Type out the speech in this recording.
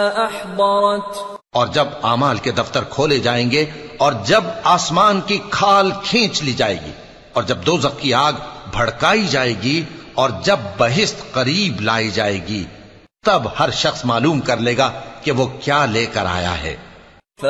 और जब आमाल के दफ्तर खोले जाएंगे, और जब आसमान की खाल खींच ली जाएगी, और जब दोज़ख की आग भड़काई जाएगी, और जब बहिश्त करीब लाई जाएगी, तब हर शख्स मालूम कर लेगा कि वो क्या लेकर आया है।